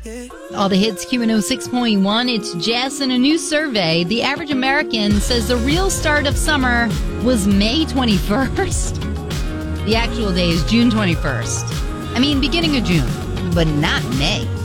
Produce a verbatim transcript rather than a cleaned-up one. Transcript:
All the hits, Q one oh six point one. It's Jess. In a new survey, the average American says the real start of summer was May twenty-first. The actual day is June twenty-first. I mean, beginning of June, but not May.